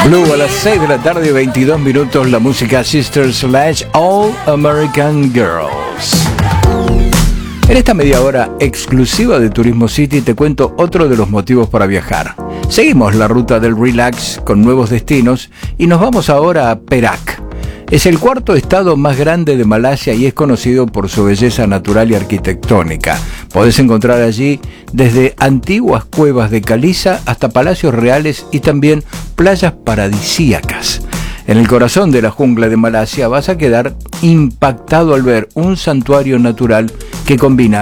Blue a las 6 de la tarde, 22 minutos, la música Sisters / All American Girls. En esta media hora exclusiva de Turismo City te cuento otro de los motivos para viajar. Seguimos la ruta del relax con nuevos destinos y nos vamos ahora a Perak. Es el cuarto estado más grande de Malasia y es conocido por su belleza natural y arquitectónica. Podés encontrar allí desde antiguas cuevas de caliza hasta palacios reales y también playas paradisíacas. En el corazón de la jungla de Malasia vas a quedar impactado al ver un santuario natural que combina